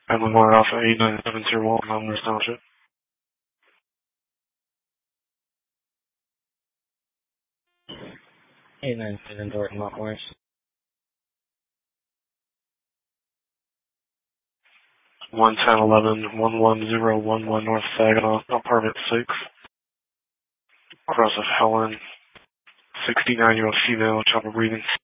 Emily Moore Alpha 8970 Walton, Mount Morris Township. 897 Dorton, Mount Morris. 11011 North Saginaw, apartment 6. Cross of Helen, 69-year-old female, chopper breathing.